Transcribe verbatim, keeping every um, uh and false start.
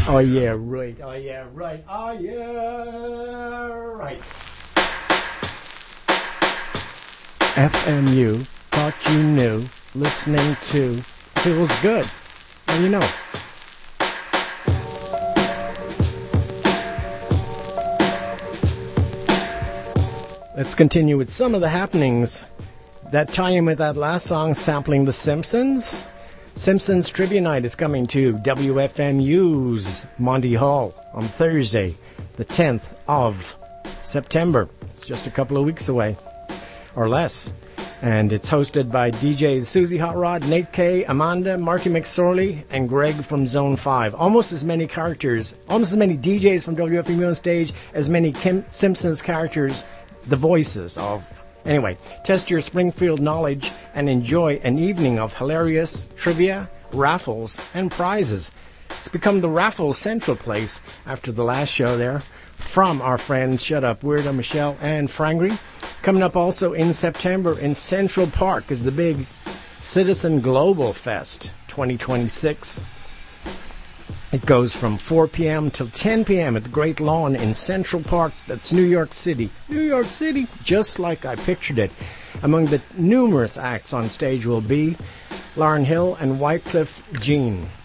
Oh yeah, right. Oh yeah, right. Oh yeah, right. F M U, thought you knew, listening to feels good. And you know. Let's continue with some of the happenings that tie in with that last song sampling The Simpsons. Simpsons Trivia Night is coming to W F M U's Monty Hall on Thursday, the tenth of September. It's just a couple of weeks away, or less. And it's hosted by D Js Susie Hot Rod, Nate K, Amanda, Marty McSorley, and Greg from Zone five. Almost as many characters, almost as many D Js from W F M U on stage as many Kim Simpsons characters, the voices of. Anyway, test your Springfield knowledge and enjoy an evening of hilarious trivia, raffles, and prizes. It's become the raffle central place after the last show there from our friends Shut Up Weirdo, Michelle, and Frangry. Coming up also in September in Central Park is the big Citizen Global Fest twenty twenty-six. It goes from four p.m. till ten p.m. at the Great Lawn in Central Park. That's New York City. New York City, just like I pictured it. Among the numerous acts on stage will be Lauryn Hill and Wycliffe Jean.